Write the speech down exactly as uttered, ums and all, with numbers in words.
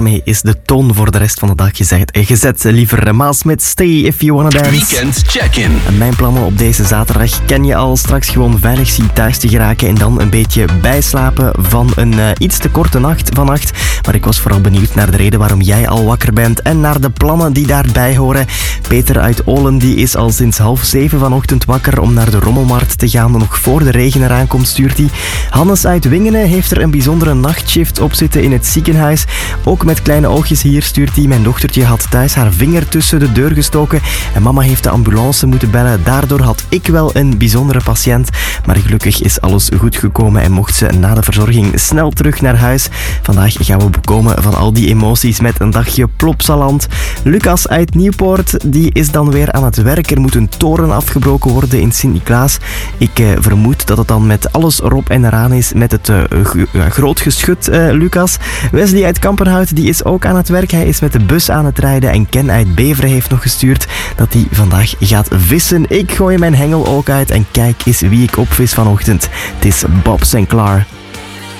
daarmee is de toon voor de rest van de dag gezet. gezet. Liever Maas met Stay If You Wanna Dance. Weekend Check-in. Mijn plannen op deze zaterdag ken je al. Straks gewoon veilig zien thuis te geraken en dan een beetje bijslapen van een uh, iets te korte nacht vannacht. Maar ik was vooral benieuwd naar de reden waarom jij al wakker bent en naar de plannen die daarbij horen. Peter uit Olen die is al sinds half zeven vanochtend wakker om naar de rommelmarkt te gaan. Nog voor de regen eraan komt, stuurt hij. Hannes uit Wingenen heeft er een bijzondere nachtshift op zitten in het ziekenhuis. Ook met kleine oogjes hier, stuurt hij. Mijn dochtertje had thuis haar vinger tussen de deur gestoken en mama heeft de ambulance moeten bellen. Daardoor had ik wel een bijzondere patiënt. Maar gelukkig is alles goed gekomen en mocht ze na de verzorging snel terug naar huis. Vandaag gaan we bekomen van al die emoties met een dagje Plopsaland. Lucas uit Nieuwpoort die is dan weer aan het werk. Er moet een toren afgebroken worden in Sint-Niklaas. Ik eh, vermoed dat het dan met alles erop en eraan is met het uh, g- groot geschut, uh, Lucas. Wesley uit Kampenhout die is ook aan het werk. Hij is met de bus aan het rijden. En Ken uit Beveren heeft nog gestuurd dat hij vandaag gaat vissen. Ik gooi mijn hengel ook uit en kijk eens wie ik opvis vanochtend. Het is Bob Sinclair.